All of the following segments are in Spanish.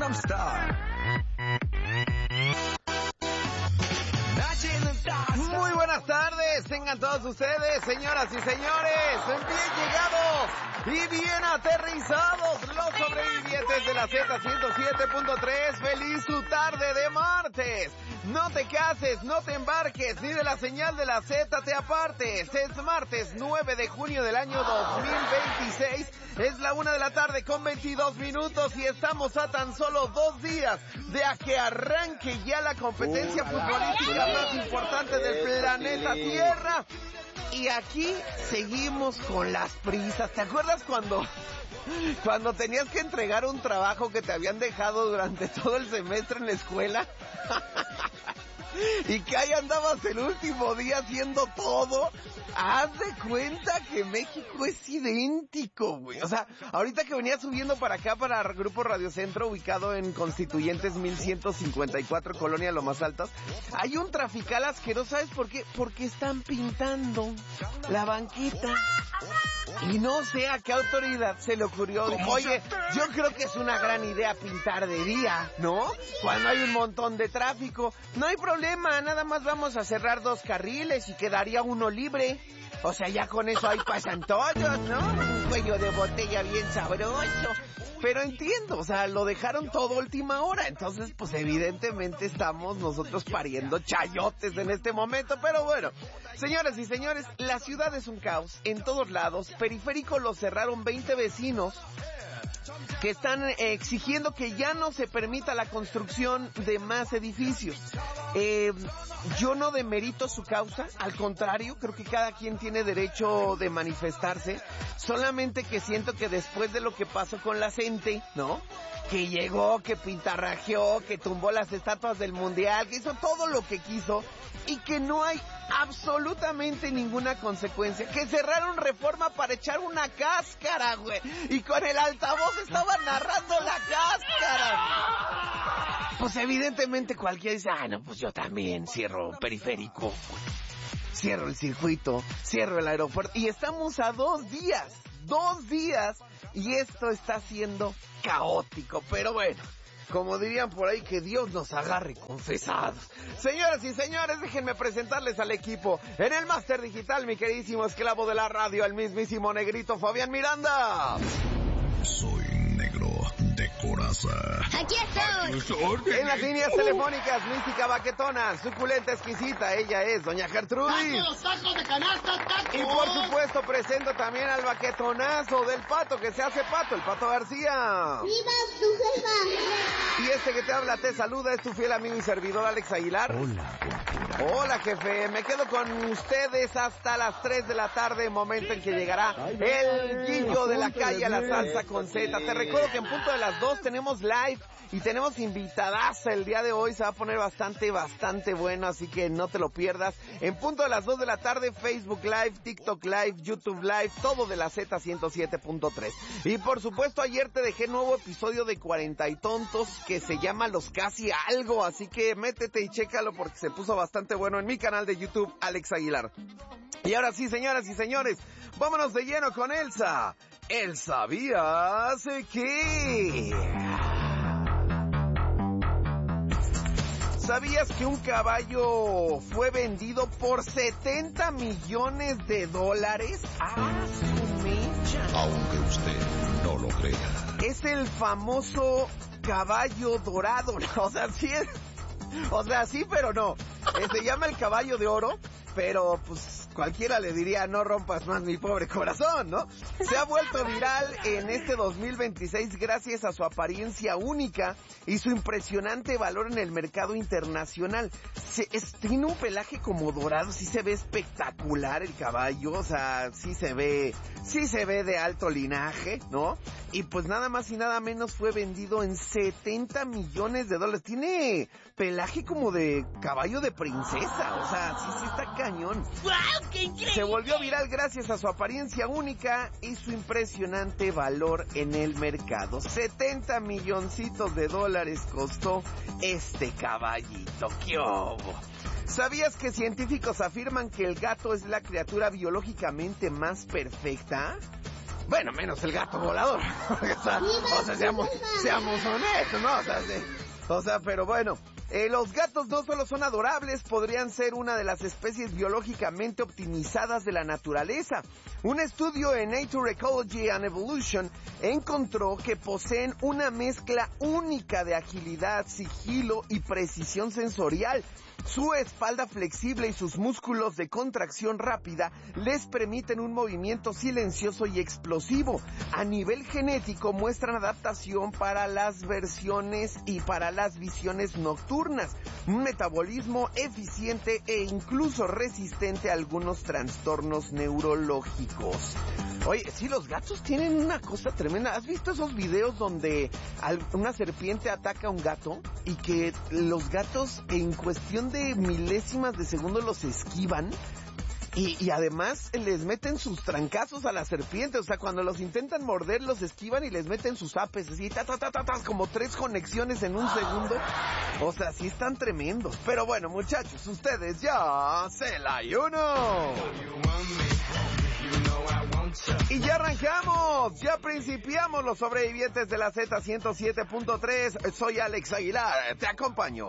Star. Muy buenas tardes, tengan todos ustedes, señoras y señores, bien llegados y bien aterrizados los sobrevivientes de la Z107.3. Feliz su tarde de martes. No te cases, no te embarques, ni de la señal de la Z te apartes. Es martes 9 de junio del año 2026. Es la 1 de la tarde con 22 minutos y estamos a tan solo 2 días de a que arranque ya la competencia futbolística más importante del planeta Tierra. Y aquí seguimos con las prisas. ¿Te acuerdas cuando tenías que entregar un trabajo que te habían dejado durante todo el semestre en la escuela? Y que ahí andabas el último día haciendo todo. Haz de cuenta que México es idéntico, güey. O sea, ahorita que venía subiendo para acá, para el Grupo Radio Centro, ubicado en Constituyentes 1154, Colonia Lomas Altas, hay un trafical asqueroso. ¿Sabes por qué? Porque están pintando la banqueta. Y no sé a qué autoridad se le ocurrió. Dijo, oye, yo creo que es una gran idea pintar de día, ¿no? Cuando hay un montón de tráfico. No hay problema, nada más vamos a cerrar 2 carriles y quedaría uno libre. O sea, ya con eso ahí pasan todos, ¿no? Un cuello de botella bien sabroso. Pero entiendo, o sea, lo dejaron todo última hora. Entonces, pues evidentemente estamos nosotros pariendo chayotes en este momento. Pero bueno, señoras y señores, la ciudad es un caos en todos lados. Periférico lo cerraron 20 vecinos que están exigiendo que ya no se permita la construcción de más edificios. Yo no demerito su causa, al contrario, creo que cada quien tiene derecho de manifestarse, solamente que siento que después de lo que pasó con la gente, ¿no? Que llegó, que pintarrajeó, que tumbó las estatuas del mundial, que hizo todo lo que quiso y que no hay absolutamente ninguna consecuencia, que cerraron Reforma para echar una cáscara, güey, y con el altavoz estaban narrando la cáscara. Pues evidentemente cualquiera dice, no, pues yo también cierro Periférico, cierro el circuito, cierro el aeropuerto, y estamos a 2 días, y esto está siendo caótico, pero bueno, como dirían por ahí, que Dios nos agarre confesados. Señoras y señores, déjenme presentarles al equipo. En el máster digital, mi queridísimo esclavo de la radio, el mismísimo negrito Fabián Miranda. Soy negro de coraza. Aquí estoy. En las líneas telefónicas, mística baquetona, suculenta exquisita, ella es doña Gertrudis. ¡Tacos de canasta, tacos! Y por supuesto presento también al baquetonazo del pato que se hace pato, el Pato García. ¡Viva tu jefa! Y este que te habla, te saluda, es tu fiel amigo y servidor Alex Aguilar. Hola, jefe, me quedo con ustedes hasta las 3 de la tarde, momento en que llegará el Guillo de la calle a la salsa con Z. Te recuerdo que en punto de las 2 tenemos live y tenemos invitadas el día de hoy. Se va a poner bastante bueno, así que no te lo pierdas. En punto de las 2 de la tarde, Facebook Live, TikTok Live, YouTube Live, todo de la Z107.3. Y por supuesto, ayer te dejé nuevo episodio de 40 y tontos que se llama Los Casi Algo, así que métete y chécalo porque se puso bastante bueno en mi canal de YouTube, Alex Aguilar. Y ahora sí, señoras y señores, vámonos de lleno con Elsa. ¿El sabías qué? ¿Sabías que un caballo fue vendido por $70 millones? ¡Ah, su mecha! Aunque usted no lo crea. Es el famoso caballo dorado. O sea, sí es... O sea, sí, pero no. Se llama el caballo de oro, pero pues cualquiera le diría, no rompas más mi pobre corazón, ¿no? Se ha vuelto viral en este 2026 gracias a su apariencia única y su impresionante valor en el mercado internacional. Tiene un pelaje como dorado, sí se ve espectacular el caballo, o sea, sí se ve de alto linaje, ¿no? Y pues nada más y nada menos fue vendido en $70 millones. Tiene pelaje como de caballo de princesa, o sea, sí está cañón. ¡Wow! ¡Qué increíble! Se volvió viral gracias a su apariencia única y su impresionante valor en el mercado. $70 milloncitos costó este caballito. ¡Qué obo! ¿Sabías que científicos afirman que el gato es la criatura biológicamente más perfecta? Bueno, menos el gato volador. o sea, seamos honestos, ¿no? Pero bueno, los gatos no solo son adorables, podrían ser una de las especies biológicamente optimizadas de la naturaleza. Un estudio en Nature Ecology and Evolution encontró que poseen una mezcla única de agilidad, sigilo y precisión sensorial. Su espalda flexible y sus músculos de contracción rápida les permiten un movimiento silencioso y explosivo. A nivel genético muestran adaptación para las versiones y para las visiones nocturnas, un metabolismo eficiente e incluso resistente a algunos trastornos neurológicos. Oye, sí, los gatos tienen una cosa tremenda. ¿Has visto esos videos donde una serpiente ataca a un gato y que los gatos en cuestión de milésimas de segundo los esquivan? Y además les meten sus trancazos a la serpiente, o sea, cuando los intentan morder, los esquivan y les meten sus apes, así, como 3 conexiones en un segundo. O sea, sí están tremendos. Pero bueno, muchachos, ustedes ya se la ayuno. Y ya arrancamos, ya principiamos los sobrevivientes de la Z107.3. Soy Alex Aguilar, te acompaño.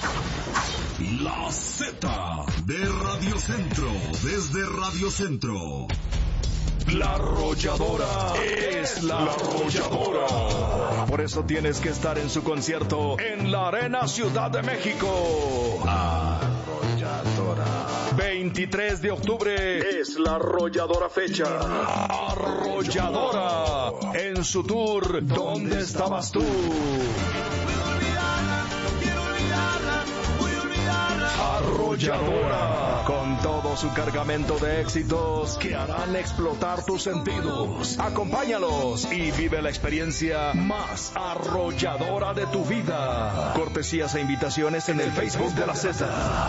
La Z de Radio Centro, desde Radio Centro. La Arrolladora es la Arrolladora. Por eso tienes que estar en su concierto en la Arena Ciudad de México. Arrolladora. 23 de octubre es la Arrolladora fecha. Arrolladora en su tour ¿Dónde estabas tú? Arrolladora, con todo su cargamento de éxitos que harán explotar tus sentidos. Acompáñalos y vive la experiencia más arrolladora de tu vida. Cortesías e invitaciones en el Facebook de la Z.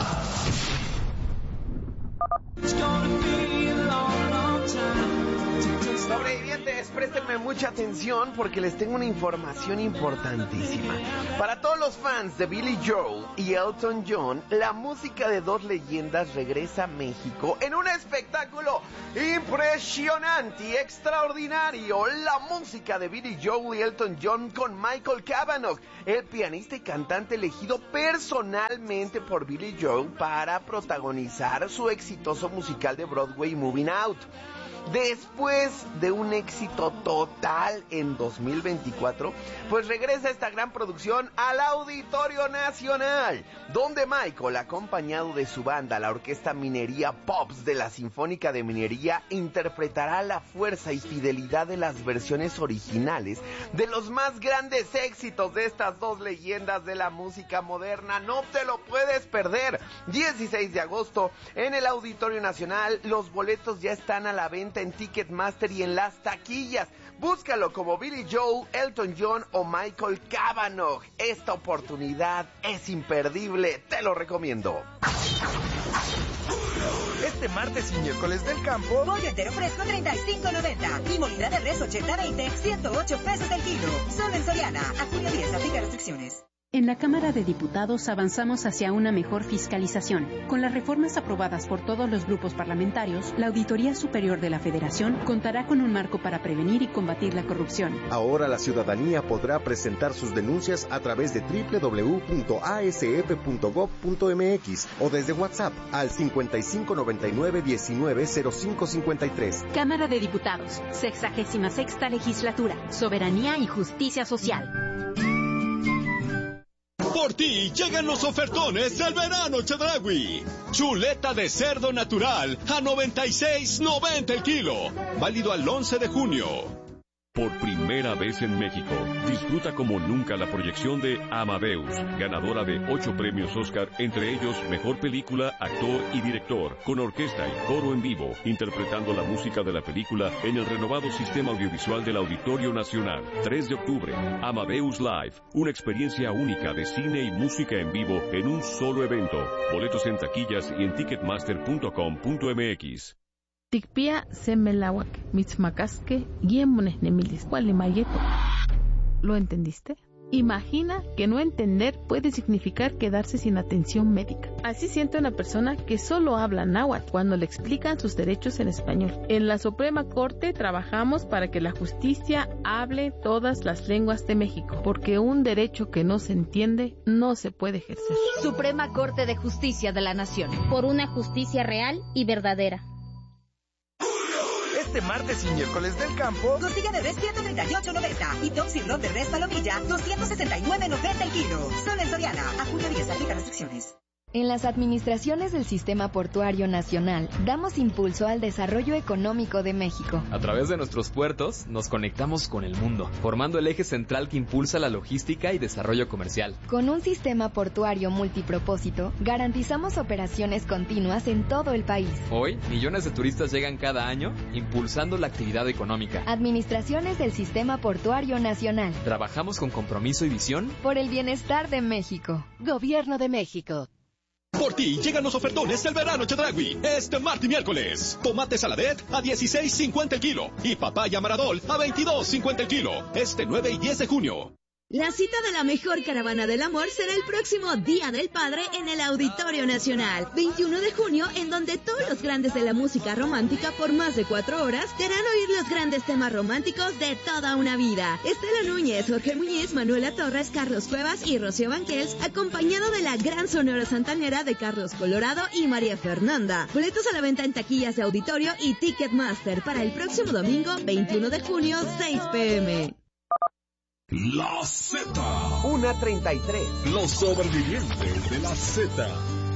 Sobrevivientes, préstenme mucha atención porque les tengo una información importantísima. Para todos los fans de Billy Joel y Elton John, la música de dos leyendas regresa a México en un espectáculo impresionante y extraordinario. La música de Billy Joel y Elton John con Michael Cavanaugh, el pianista y cantante elegido personalmente por Billy Joel para protagonizar su exitoso musical de Broadway Moving Out. Después de un éxito total en 2024, pues regresa esta gran producción al Auditorio Nacional, donde Michael, acompañado de su banda, la Orquesta Minería Pops de la Sinfónica de Minería, interpretará la fuerza y fidelidad de las versiones originales de los más grandes éxitos de estas dos leyendas de la música moderna. No te lo puedes perder. 16 de agosto en el Auditorio Nacional. Los boletos ya están a la venta en Ticketmaster y en las taquillas. Búscalo como Billy Joel, Elton John o Michael Cavanaugh. Esta oportunidad es imperdible, te lo recomiendo. Este martes y miércoles del campo, pollo entero fresco $35.90 y molida de res 80-20, $108 el kilo. Solo en Soriana. A junio 10, aplica restricciones. En la Cámara de Diputados avanzamos hacia una mejor fiscalización. Con las reformas aprobadas por todos los grupos parlamentarios, la Auditoría Superior de la Federación contará con un marco para prevenir y combatir la corrupción. Ahora la ciudadanía podrá presentar sus denuncias a través de www.asf.gov.mx o desde WhatsApp al 5599-190553. Cámara de Diputados, 66ª Legislatura, Soberanía y Justicia Social. Por ti llegan los ofertones del verano Chedraui. Chuleta de cerdo natural a $96.90 el kilo. Válido al 11 de junio. Por primera vez en México, disfruta como nunca la proyección de Amadeus, ganadora de 8 premios Oscar, entre ellos Mejor Película, Actor y Director, con orquesta y coro en vivo, interpretando la música de la película en el renovado sistema audiovisual del Auditorio Nacional. 3 de octubre, Amadeus Live, una experiencia única de cine y música en vivo en un solo evento. Boletos en taquillas y en ticketmaster.com.mx. Tikpia semelawak, mitzmacasque, guiemones nemilis, cualimayeto. ¿Lo entendiste? Imagina que no entender puede significar quedarse sin atención médica. Así siente una persona que solo habla náhuatl cuando le explican sus derechos en español. En la Suprema Corte trabajamos para que la justicia hable todas las lenguas de México, porque un derecho que no se entiende no se puede ejercer. Suprema Corte de Justicia de la Nación. Por una justicia real y verdadera. Este martes y miércoles del campo, costilla de res 138.90 y top sirloin de res palomilla 269.90 el kilo. Solo en Soriana. A junio 10 aplica restricciones. En las administraciones del Sistema Portuario Nacional, damos impulso al desarrollo económico de México. A través de nuestros puertos, nos conectamos con el mundo, formando el eje central que impulsa la logística y desarrollo comercial. Con un sistema portuario multipropósito, garantizamos operaciones continuas en todo el país. Hoy, millones de turistas llegan cada año, impulsando la actividad económica. Administraciones del Sistema Portuario Nacional. Trabajamos con compromiso y visión por el bienestar de México. Gobierno de México. Por ti llegan los ofertones del verano Chedraui. Este martes y miércoles. Tomate saladet a $16.50 el kilo. Y papaya maradol a $22.50 el kilo. Este 9 y 10 de junio. La cita de la mejor caravana del amor será el próximo Día del Padre en el Auditorio Nacional, 21 de junio, en donde todos los grandes de la música romántica por más de 4 horas te harán oír los grandes temas románticos de toda una vida. Estela Núñez, Jorge Muñiz, Manuela Torres, Carlos Cuevas y Rocío Banquels, acompañado de la gran Sonora Santanera de Carlos Colorado y María Fernanda. Boletos a la venta en taquillas de auditorio y Ticketmaster para el próximo domingo, 21 de junio, 6 p.m. La Z. 1:33. Los sobrevivientes de la Z.